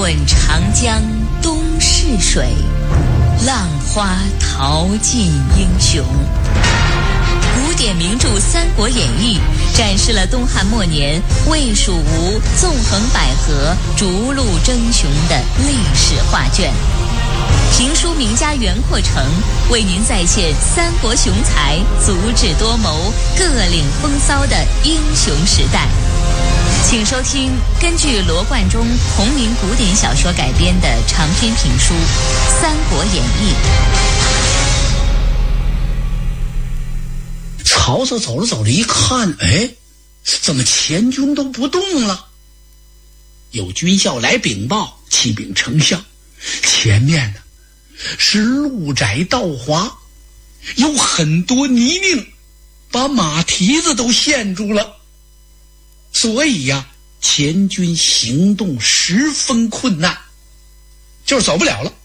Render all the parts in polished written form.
滚长江东逝水，浪花淘尽英雄。古典名著《三国演义》展示了东汉末年魏蜀吴纵横捭阖、逐鹿争雄的历史画卷。评书名家袁阔成为您再现三国雄才足智多谋、各领风骚的英雄时代。请收听根据罗贯中同名古典小说改编的长篇评书《三国演义》。 曹操走着走着一看，怎么前军都不动了？有军校来禀报，启禀丞相，前面呢是路窄道滑，有很多泥泞，把马蹄子都陷住了，所以呀，前军行动十分困难，就是走不了了。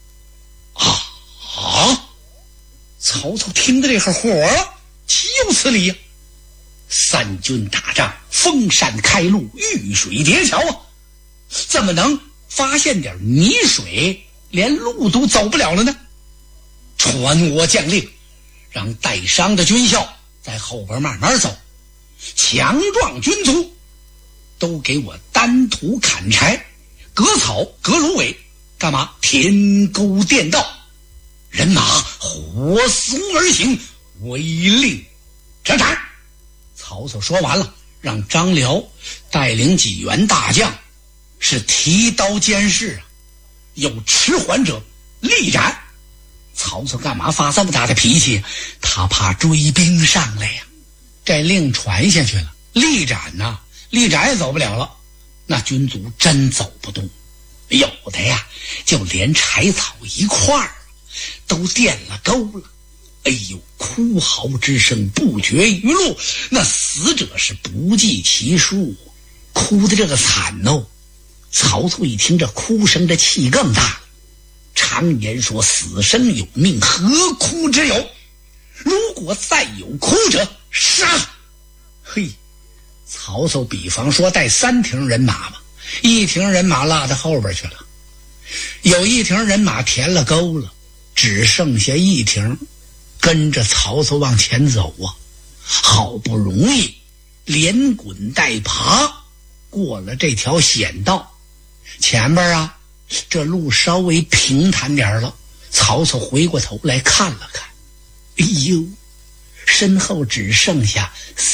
曹操听得这会火了，岂有此理呀！三军打仗，封山开路，遇水叠桥啊，怎么能发现点泥水连路都走不了了呢？传我将令，让带伤的军校在后边慢慢走，强壮军卒都给我单土砍柴，割草割芦苇，干嘛填沟垫道，人马火速而行，违令斩斩。曹操说完了，让张辽带领几员大将是提刀监视啊，有迟缓者立斩。曹操干嘛发这么大的脾气？他怕追兵上来呀。这令传下去了，立斩呐，立斩也走不了了，那军卒真走不动，有的呀就连柴草一块儿都垫了沟了。哎呦，哭嚎之声不绝于路，那死者是不计其数，哭的这个惨哦。曹操一听这哭声，这气更大了。常言说死生有命，何哭之有？如果再有哭者，杀！嘿，曹操比方说带3挺人马吧，一挺人马落到后边去了，有一挺人马填了沟了，只剩下一挺跟着曹操往前走啊。好不容易连滚带爬过了这条险道，前边啊这路稍微平坦点了。曹操回过头来看了看，哎呦，身后只剩下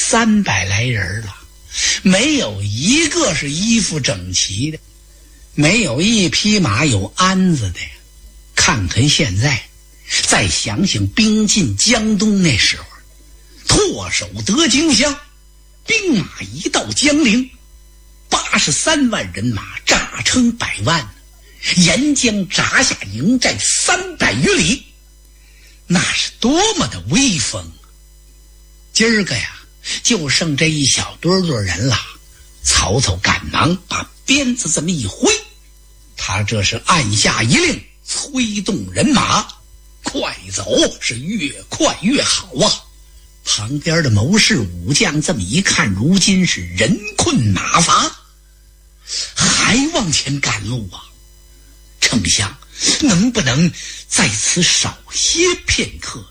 300来人了，没有一个是衣服整齐的，没有一匹马有鞍子的呀。看看现在，再想想兵进江东那时候，唾手得荆襄，兵马一到江陵，83万人马炸成100万，沿江扎下营寨300余里，那是多么的威风！今儿个呀，就剩这一小堆人了。曹操赶忙把鞭子这么一挥，他这是按下一令，催动人马快走，是越快越好啊。旁边的谋士武将这么一看，如今是人困马乏，还往前赶路啊。丞相，能不能在此少歇片刻？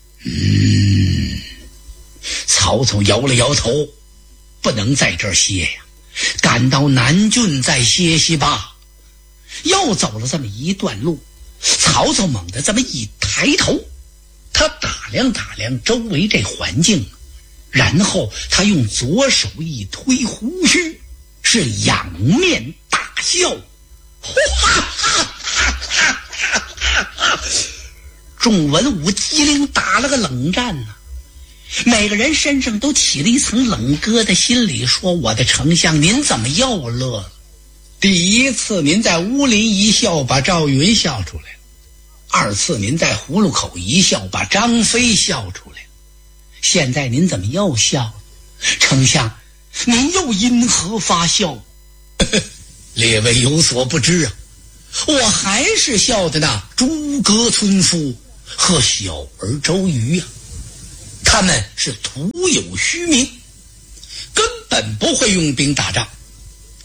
曹操摇了摇头，不能在这儿歇呀，赶到南郡再歇息吧。又走了这么一段路，曹操猛地这么一抬头，他打量打量周围这环境，然后他用左手一推胡须，是仰面大笑。众文武机灵打了个冷战呢，每个人身上都起了一层冷疙瘩，心里说：我的丞相，您怎么又乐了？第一次您在乌林一笑把赵云笑出来了，二次您在葫芦口一笑把张飞笑出来了，现在您怎么又笑了？丞相，您又因何发笑？列位有所不知啊，我还是笑的那诸葛村夫和小儿周瑜啊，他们是徒有虚名，根本不会用兵打仗。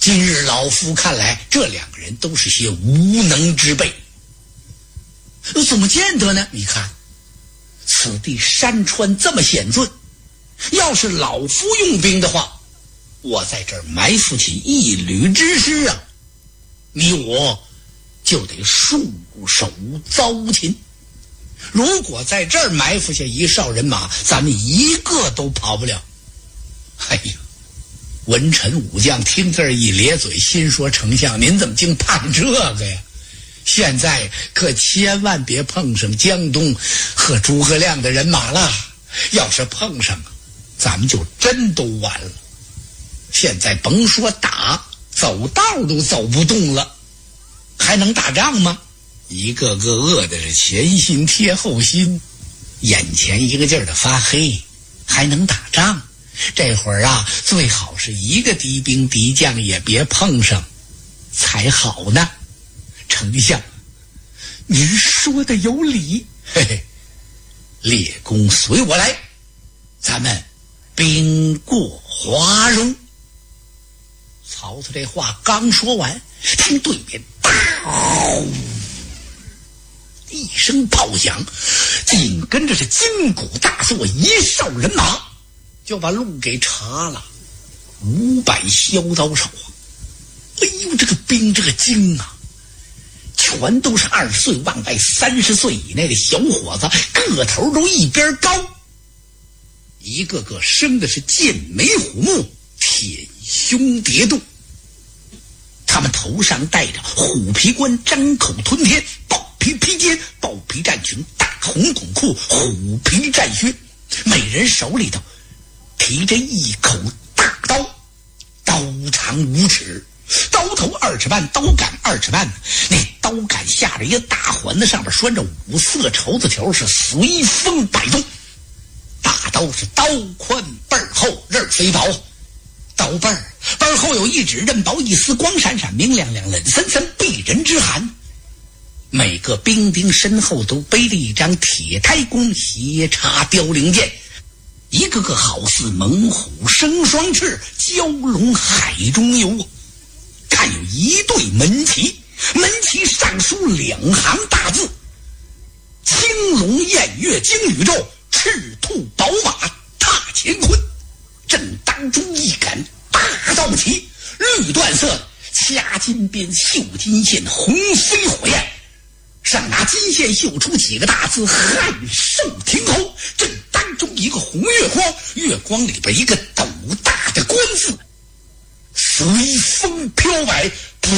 今日老夫看来，这两个人都是些无能之辈。怎么见得呢？你看，此地山川这么险峻，要是老夫用兵的话，我在这儿埋伏起一旅之师啊，你我就得束手遭擒。如果在这儿埋伏下一哨人马，咱们一个都跑不了。哎呀，文臣武将听这儿一咧嘴，心说丞相您怎么净盼这个呀？现在可千万别碰上江东和诸葛亮的人马了，要是碰上咱们就真都完了。现在甭说打，走道都走不动了，还能打仗吗？一个个饿的是前心贴后心，眼前一个劲儿的发黑，还能打仗？这会儿啊，最好是一个敌兵敌将也别碰上才好呢。丞相，您说的有理。嘿嘿，列公随我来，咱们兵过华容。曹操这话刚说完，听对面嗷一声炮响，紧跟着是金鼓大作，一哨人马就把路给查了。500削刀手啊！哎呦，这个兵这个精啊，全都是20岁往外30岁以内的小伙子，个头都一边高，一个个生的是剑眉虎目，舔胸叠肚。他们头上戴着虎皮冠，张口吞天，豹皮披肩，豹皮战裙，大红孔裤，虎皮战靴，每人手里头提着一口大刀，刀长5尺，刀头2尺半，刀杆2尺半，那刀杆下着一个大环子，上面拴着5色绸子条，是随风摆动。大刀是刀宽背厚，刃飞薄，刀背后有一指，刃薄一丝，光闪闪，明亮亮，冷森森，避人之寒。每个兵丁身后都背着一张铁胎弓，斜插凋零剑，一个个好似猛虎生双翅，蛟龙海中游。看有一对门旗，门旗上书2行大字：青龙偃月惊宇宙，赤兔宝马踏乾坤。正当中一杆大刀旗，绿缎色的，掐金边，绣金线，红飞火焰，上拿金线绣出几个大字：汉寿亭侯。正当中一个红月光，月光里边一个斗大的官字，随风飘摆。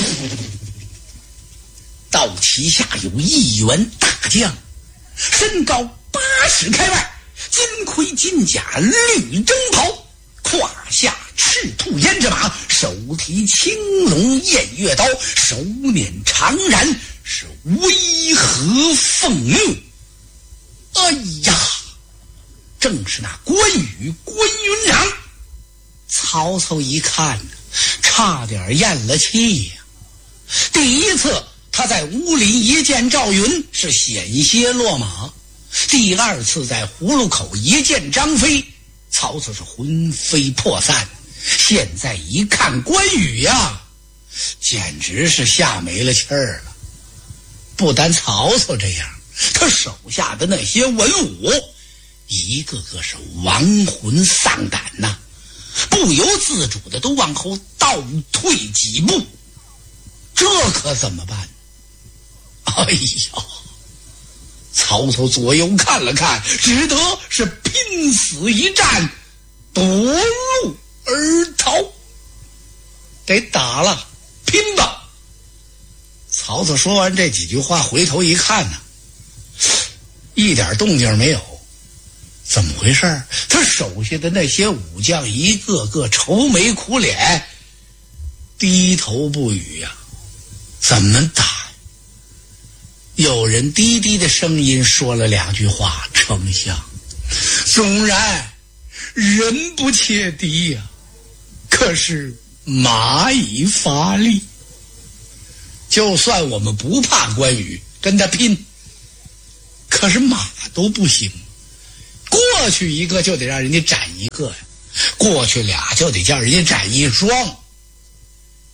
道旗下有一员大将，身高80开外，金盔金甲绿征袍，胯下赤兔胭脂马，手提青龙偃月刀，手捻长髯，是威和凤目。哎呀，正是那关羽关云长。曹操一看差点咽了气呀。第一次他在乌林一见赵云是险些落马，第二次在葫芦口一见张飞，曹操是魂飞魄散。现在一看关羽呀，简直是吓没了气儿了。不单曹操这样，他手下的那些文武一个个是亡魂丧胆呐，不由自主的都往后倒退几步。这可怎么办？哎呀，曹操左右看了看，只得是拼死一战，夺路而逃。得打了，拼吧！曹操说完这几句话，回头一看呢，一点动静没有。怎么回事？他手下的那些武将一个个愁眉苦脸，低头不语呀。怎么打？有人低低的声音说了2句话：丞相，纵然人不切敌呀，可是马已乏力。就算我们不怕关羽，跟他拼，可是马都不行。过去一个就得让人家斩一个呀，过去俩就得叫人家斩一双。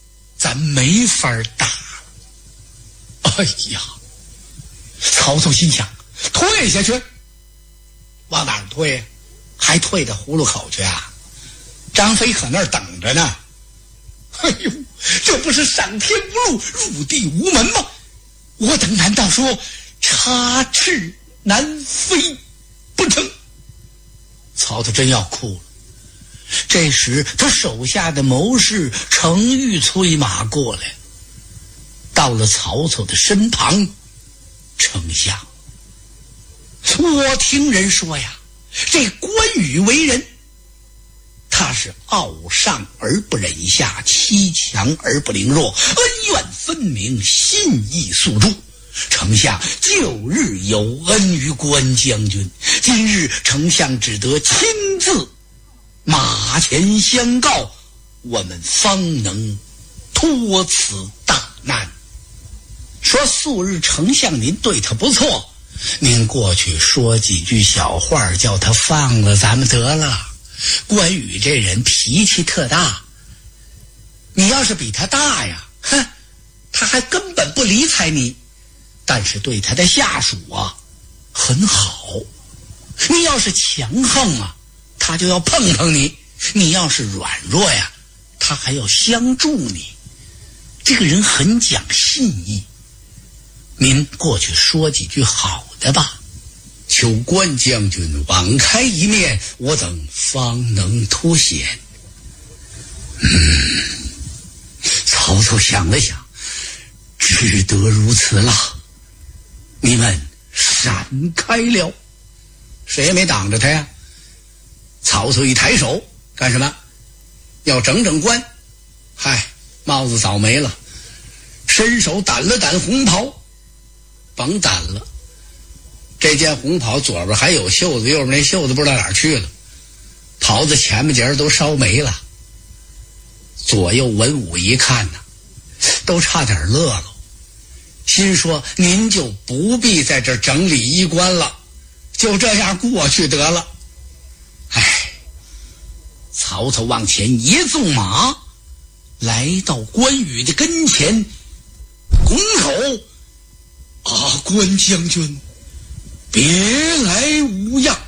咱没法打了。哎呀，曹操心想，退下去，往哪儿退？还退到葫芦口去啊？张飞可那儿等着呢。哎呦，这不是上天无路，入地无门吗？我等难道说插翅难飞不成？曹操真要哭了。这时他手下的谋士程昱催马过来，到了曹操的身旁。丞相，我听人说呀，这关羽为人，他是傲上而不忍下，欺强而不凌弱，恩怨分明，信义诉诸。丞相旧日有恩于关将军，今日丞相只得亲自马前相告，我们方能脱此大难。说素日丞相您对他不错，您过去说几句小话，叫他放了咱们得了。关羽这人脾气特大，你要是比他大呀，哼，他还根本不理睬你。但是对他的下属啊很好，你要是强横啊，他就要碰碰你；你要是软弱呀，他还要相助你。这个人很讲信义，您过去说几句好的吧，求关将军网开一面，我等方能脱险。曹操想了想，只得如此了。你们闪开了，谁也没挡着他呀。曹操一抬手干什么？要整整关。嗨，帽子早没了，伸手掸了掸红袍，甭掸了，这件红袍左边还有袖子，右边那袖子不知道哪儿去了，袍子前面节都烧没了。左右文武一看呢，都差点乐了，心说您就不必在这整理衣冠了，就这样过去得了。哎，曹操往前一纵马，来到关羽的跟前，拱手：啊，关将军，别来无恙。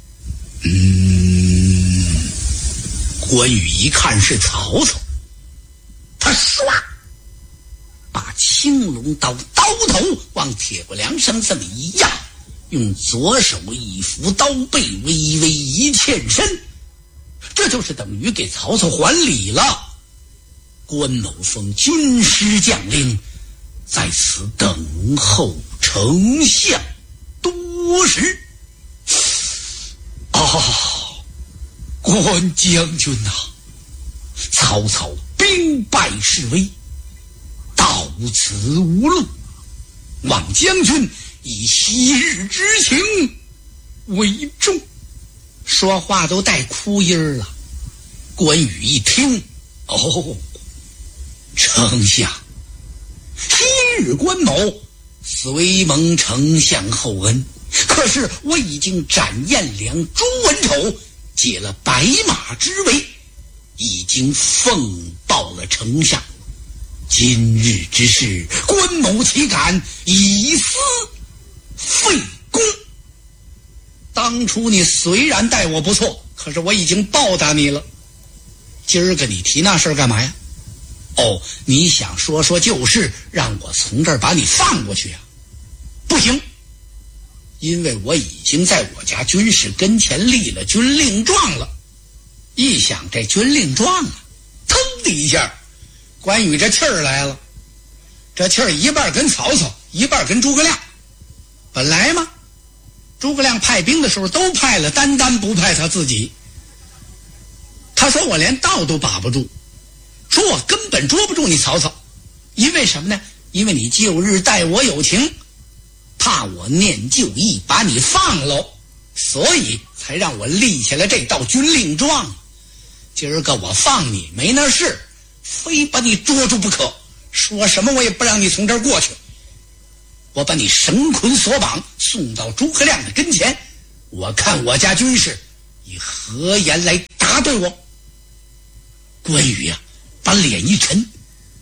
关羽一看是曹操，他唰把青龙刀刀头往铁骨梁上这么一压，用左手一扶刀背，微微一欠身，这就是等于给曹操还礼了。关某封军师将领，在此等候丞相多时。关将军啊，曹操兵败势危，到此无路，望将军以昔日之情为重。说话都带哭音了。关羽一听，丞相，昔日关某虽蒙丞相厚恩，可是我已经斩颜良、诛文丑，解了白马之围，已经奉报了丞相。今日之事，关某岂敢以私废公？当初你虽然待我不错，可是我已经报答你了。今儿个你提那事儿干嘛呀？你想说说旧事，让我从这儿把你放过去啊？不行，因为我已经在我家军士跟前立了军令状了。一想这军令状啊，腾的一下，关羽这气儿来了。这气儿一半跟曹操，一半跟诸葛亮。本来嘛，诸葛亮派兵的时候都派了，单单不派他自己。他说我连道都把不住，说我根本捉不住你曹操。因为什么呢？因为你旧日待我有情，怕我念旧义把你放喽，所以才让我立下了这道军令状。今儿个我放你没那事，非把你捉住不可，说什么我也不让你从这儿过去。我把你绳捆索绑，送到诸葛亮的跟前，我看我家军士以何言来答对我。关羽啊，把脸一沉，曹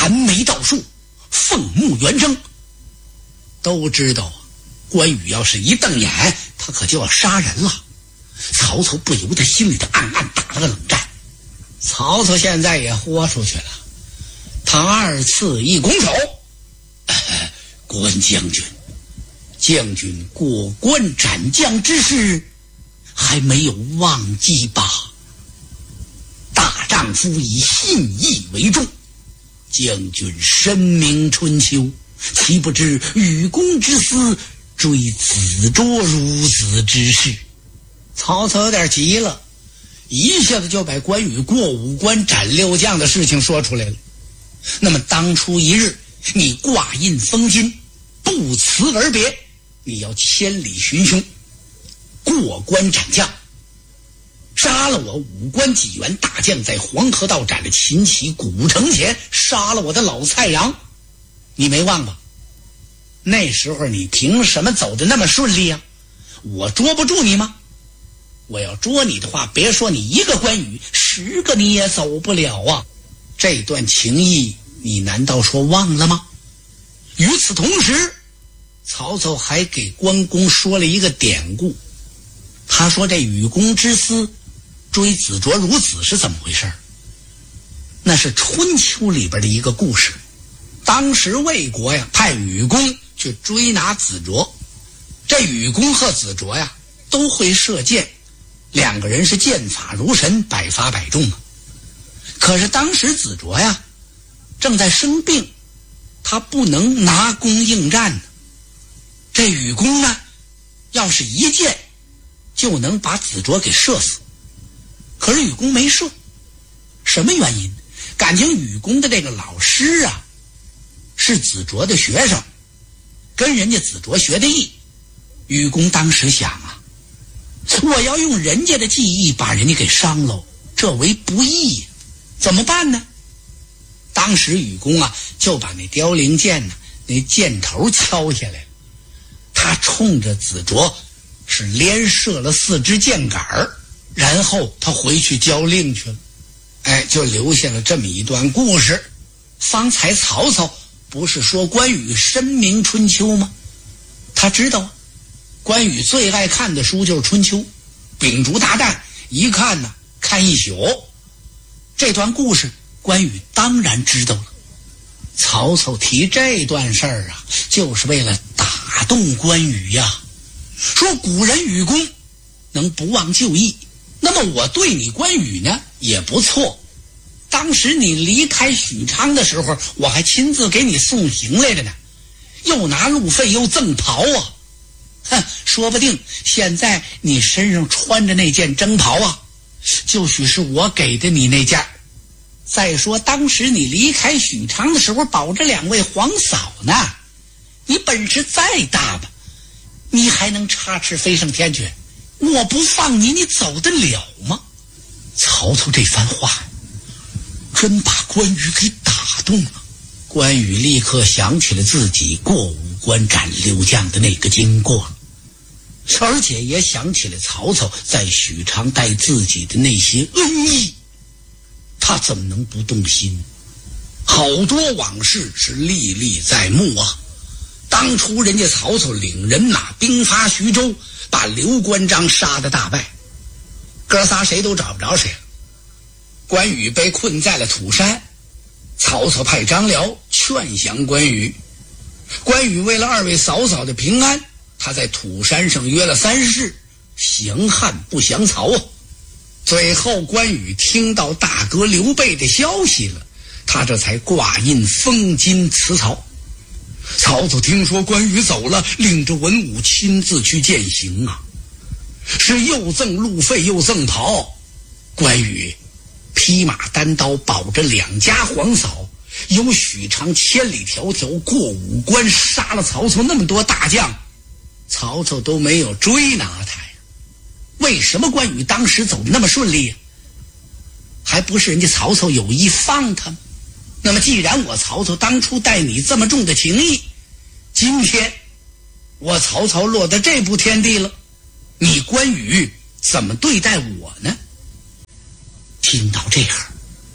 寒梅倒树，凤目圆睁。都知道关羽要是一瞪眼，他可就要杀人了。曹操不由得心里头暗暗打了个冷战。曹操现在也豁出去了，他二次一拱手，关将军，将军过关斩将之事还没有忘记吧？大丈夫以信义为重，将军深明春秋，岂不知与公之私，追子卓孺子之事？曹操有点急了，一下子就把关羽过五关斩六将的事情说出来了。那么当初一日你挂印封金，不辞而别，你要千里寻凶，过关斩将，杀了我五关几员大将，在黄河道斩了秦琪古城前，杀了我的老蔡阳，你没忘吧？那时候你凭什么走得那么顺利啊？我捉不住你吗？我要捉你的话，别说你一个关羽，10个你也走不了啊！这段情谊你难道说忘了吗？与此同时，曹操还给关公说了一个典故。他说这与公之私，追子卓孺子是怎么回事？那是春秋里边的一个故事。当时魏国呀派禹公去追拿子卓，这禹公和子卓呀都会射箭，两个人是剑法如神，百发百中啊。可是当时子卓呀正在生病，他不能拿弓应战呢。这禹公呢要是一箭就能把子卓给射死，可是禹公没射，什么原因？感情禹公的这个老师啊是子卓的学生，跟人家子卓学的艺。禹公当时想啊，我要用人家的技艺把人家给伤了，这为不义，怎么办呢？当时禹公啊就把那凋零箭呢那箭头敲下来，他冲着子卓是连射了4支箭杆，然后他回去交令去了。就留下了这么一段故事。方才曹操不是说关羽深明春秋吗？他知道关羽最爱看的书就是春秋，秉烛大战一看呢看一宿。这段故事关羽当然知道了。曹操提这段事儿啊，就是为了打动关羽呀。说古人禹公能不忘旧义，那么我对你关羽呢也不错。当时你离开许昌的时候，我还亲自给你送行来着呢，又拿路费又赠袍啊。说不定现在你身上穿着那件征袍啊，就许是我给的你那件。再说当时你离开许昌的时候保着2位皇嫂呢，你本事再大吧，你还能插翅飞上天去？我不放你，你走得了吗？曹操这番话真把关羽给打动了。关羽立刻想起了自己过5关斩6将的那个经过，而且也想起了曹操在许昌待自己的那些恩义，他怎么能不动心？好多往事是历历在目啊。当初人家曹操领人马兵发徐州，把刘关张杀得大败，哥仨谁都找不着谁了。关羽被困在了土山，曹操派张辽劝降关羽。关羽为了2位嫂嫂的平安，他在土山上约了3事，降汉不降曹啊。最后关羽听到大哥刘备的消息了，他这才挂印封金辞曹。曹操听说关羽走了，领着文武亲自去饯行啊，是又赠路费又赠袍。关羽披马单刀保着2家皇嫂，由许昌千里迢迢过5关，杀了曹操那么多大将，曹操都没有追拿他呀。为什么关羽当时走得那么顺利呀？还不是人家曹操有意放他吗？那么既然我曹操当初待你这么重的情谊，今天我曹操落得这步田地了，你关羽怎么对待我呢？听到这样，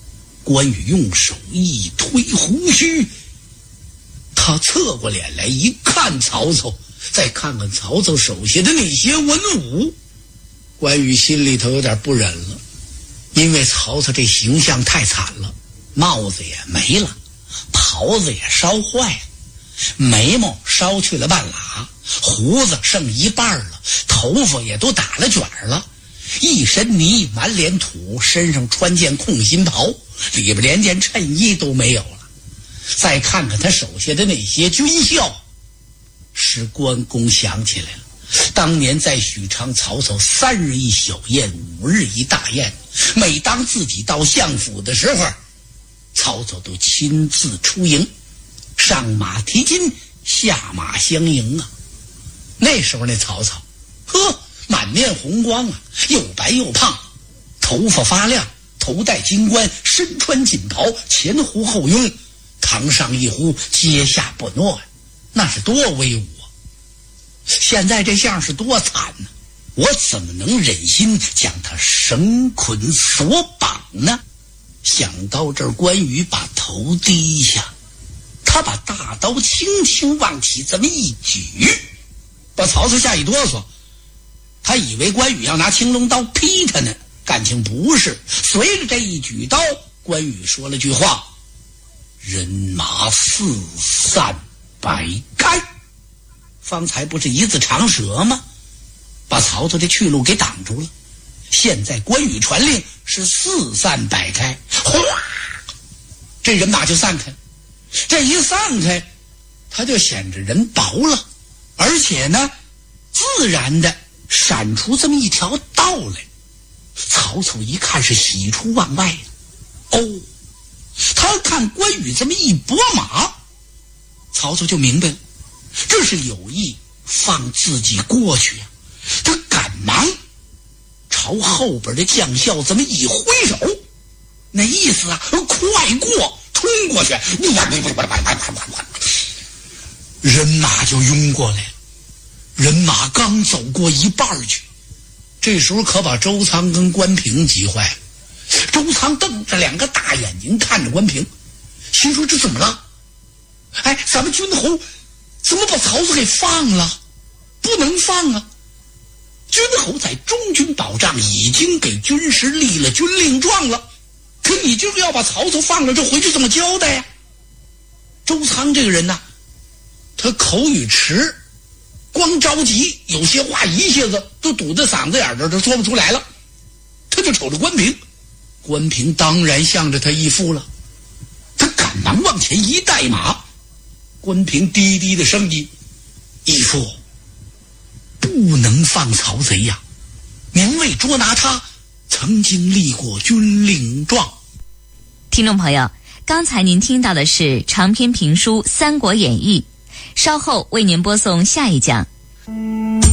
关羽用手一推胡须，他侧过脸来一看曹操，再看看曹操手下的那些文武，关羽心里头有点不忍了，因为曹操这形象太惨了，帽子也没了，袍子也烧坏了，眉毛烧去了半拉，胡子剩一半了，头发也都打了卷了，一身泥，满脸土，身上穿件空心袍，里边连件衬衣都没有了。再看看他手下的那些军校，使关公想起来了，当年在许昌，曹操3日一小宴，5日一大宴，每当自己到相府的时候，曹操都亲自出迎，上马提金，下马相迎啊。那时候那曹操满面红光啊，又白又胖，头发发亮，头戴金冠，身穿锦袍，前呼后拥，堂上一呼，阶下不诺，那是多威武啊！现在这相是多惨呢，我怎么能忍心将他绳捆索绑呢？想到这儿，关羽把头低下，他把大刀轻轻往起这么一举，把曹操吓一哆嗦。他以为关羽要拿青龙刀劈他呢，感情不是。随着这一举刀，关羽说了句话：人马四散摆开。方才不是一字长蛇吗？把曹操的去路给挡住了。现在关羽传令是四散摆开，哗，这人马就散开。这一散开，他就显着人薄了，而且呢，自然的闪出这么一条道来。曹操一看是喜出望外哦，他看关羽这么一拨马，曹操就明白了，这是有意放自己过去啊。他赶忙朝后边的将校这么一挥手，那意思啊，快过，冲过去，人马就拥过来了。人马刚走过一半去，这时候可把周仓跟关平急坏了。周仓瞪着2个大眼睛看着关平，心说这怎么了？哎，咱们军侯怎么把曹操给放了？不能放啊！军侯在中军保障已经给军师立了军令状了，可你就是要把曹操放了，这回去怎么交代呀？周仓这个人呢，他口语迟，光着急，有些话一下子都堵在嗓子眼这都说不出来了。他就瞅着关平，关平当然向着他义父了，他赶忙往前一带马。关平低低的声音：义父，不能放曹贼呀！您为捉拿他，曾经立过军令状。 听众朋友，刚才您听到的是长篇评书《三国演义》，稍后为您播送下一讲。